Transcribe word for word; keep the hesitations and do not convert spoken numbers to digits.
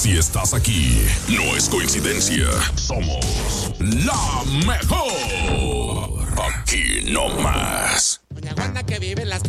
Si estás aquí, no es coincidencia. Somos la mejor. Aquí no más. Doña Wanda que vive en las